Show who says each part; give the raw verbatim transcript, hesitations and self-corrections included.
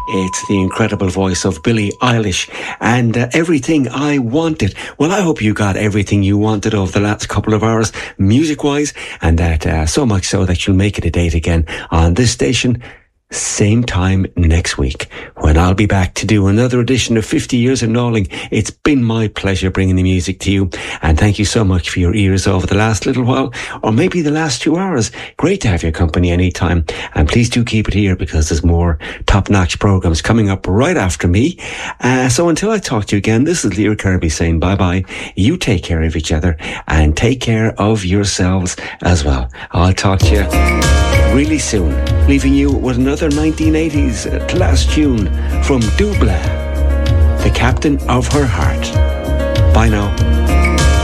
Speaker 1: It's the incredible voice of Billie Eilish and uh, Everything I Wanted. Well, I hope you got everything you wanted over the last couple of hours, music-wise, and that uh, so much so that you'll make it a date again on this station. Same time next week when I'll be back to do another edition of fifty years of Knowling. It's been my pleasure bringing the music to you, and thank you so much for your ears over the last little while, or maybe the last two hours. Great to have your company anytime, and please do keep it here because there's more top-notch programs coming up right after me. Uh, so until I talk to you again, this is Lear Kirby saying bye-bye. You take care of each other and take care of yourselves as well. I'll talk to you really soon, leaving you with another nineteen eighties class tune from Dubla, The Captain of Her Heart. Bye now.